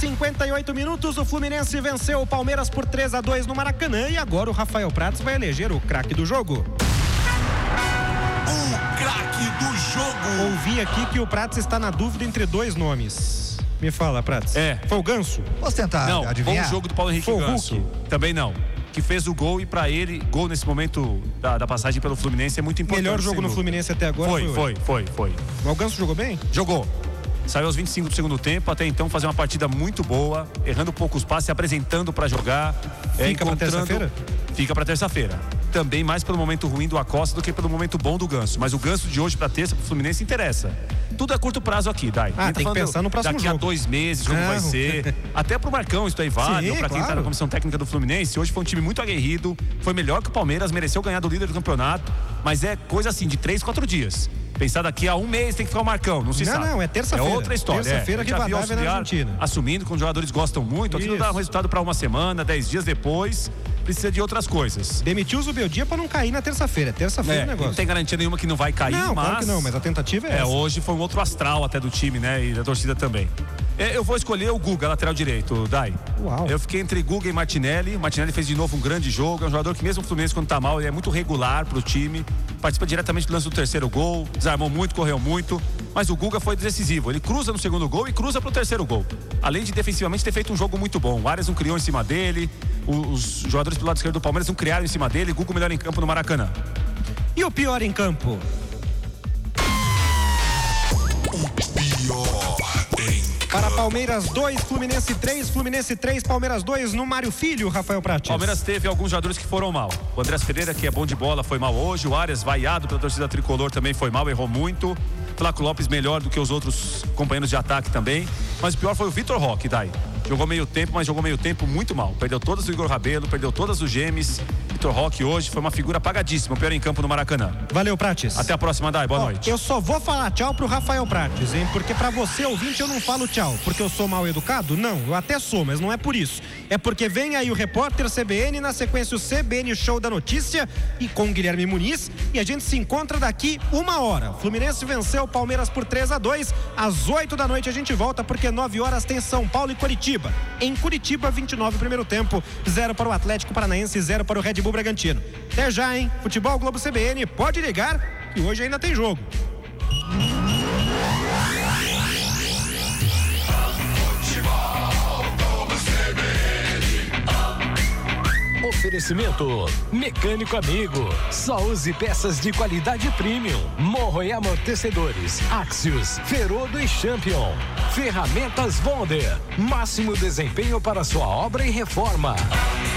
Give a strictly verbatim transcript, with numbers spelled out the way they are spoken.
cinquenta e oito minutos, o Fluminense venceu o Palmeiras por três a dois no Maracanã e agora o Rafael Prates vai eleger o craque do jogo. O craque do jogo. Ouvi aqui que o Prates está na dúvida entre dois nomes. Me fala, Prates. É. Foi o Ganso? Posso tentar Não, adivinhar? bom jogo do Paulo Henrique Foi o Ganso. Hulk? Também não. Que fez o gol e pra ele, gol nesse momento da, da passagem pelo Fluminense é muito importante. Melhor jogo no Fluminense até agora Foi, foi foi, foi, foi. Mas o Ganso jogou bem? Jogou. Saiu aos vinte e cinco do segundo tempo, até então fazer uma partida muito boa, errando poucos passes, se apresentando para jogar. Fica é, pra terça-feira? Fica para terça-feira. Também mais pelo momento ruim do Acosta do que pelo momento bom do Ganso. Mas o Ganso de hoje para terça, pro Fluminense, interessa. Tudo é curto prazo aqui, Dai. Ah, tem que pensar no próximo daqui jogo. Daqui a dois meses, como Não. vai ser. Até pro Marcão isso aí vale, Sim, para quem claro. tá na comissão técnica do Fluminense. Hoje foi um time muito aguerrido, foi melhor que o Palmeiras, mereceu ganhar do líder do campeonato. Mas é coisa assim, de três, quatro dias. Pensar daqui a um mês tem que ficar o Marcão, não se Não, sabe. não, é terça-feira. É outra história. Terça-feira é. que Já vai viu dar na auxiliar Argentina. assumindo, quando os jogadores gostam muito, aquilo Isso. dá um resultado para uma semana, dez dias depois, precisa de outras coisas. Demitiu o Zubeldia pra não cair na terça-feira. Terça-feira É, o negócio. não tem garantia nenhuma que não vai cair, Não, mas... claro que não, mas a tentativa é, É, essa. hoje foi um outro astral até do time, né, e da torcida também. É, eu vou escolher o Guga, lateral direito, Dai. Uau. Eu fiquei entre Guga e Martinelli. Martinelli fez de novo um grande jogo, é um jogador que mesmo o Fluminense quando tá mal, ele é muito regular pro time, participa diretamente do lance do terceiro gol, desarmou muito, correu muito, mas o Guga foi decisivo, ele cruza no segundo gol e cruza pro terceiro gol. Além de defensivamente ter feito um jogo muito bom, o Arias não criou em cima dele, os jogadores pelo lado esquerdo do Palmeiras não criaram em cima dele, Guga o melhor em campo no Maracanã. E o pior em campo? Pior em Para Palmeiras dois, Fluminense três, Fluminense três, Palmeiras dois, no Mário Filho, Rafael Prates. Palmeiras teve alguns jogadores que foram mal. O Andrés Pereira, que é bom de bola, foi mal hoje. O Arias, vaiado pela torcida tricolor, também foi mal, errou muito. Flaco Lopes melhor do que os outros companheiros de ataque também. Mas o pior foi o Vitor Roque, Dai. Jogou meio tempo, mas jogou meio tempo muito mal. Perdeu todas do Igor Rabelo, perdeu todas os Gemes. Vitor Roque hoje foi uma figura apagadíssima, o pior em campo no Maracanã. Valeu, Prates. Até a próxima, Dai. Boa Ó, noite. Eu só vou falar tchau pro Rafael Prates, hein? Porque pra você, ouvinte, eu não falo tchau. Porque eu sou mal educado? Não, eu até sou, mas não é por isso. É porque vem aí o repórter C B N, na sequência o C B N Show da Notícia e com Guilherme Muniz. E a gente se encontra daqui uma hora. Fluminense venceu o Palmeiras por três a dois. Às oito da noite a gente volta, porque nove horas tem São Paulo e Curitiba. Em Curitiba, vinte e nove primeiro tempo, zero para o Atlético Paranaense, zero para o Red Bull Bragantino. Até já, hein? Futebol Globo C B N, pode ligar que hoje ainda tem jogo. Oferecimento Mecânico Amigo. Só use peças de qualidade premium. Morro e amortecedores. Axios, Ferodo e Champion. Ferramentas Bonder. Máximo desempenho para sua obra e reforma.